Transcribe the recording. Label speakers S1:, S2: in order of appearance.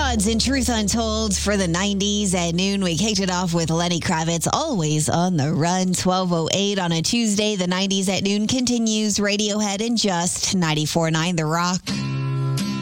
S1: Odds and Truth Untold for the 90s at noon. We kicked it off with Lenny Kravitz, Always on the Run, 12:08 on a Tuesday. The 90s at noon continues. Radiohead and Just 94.9 The Rock.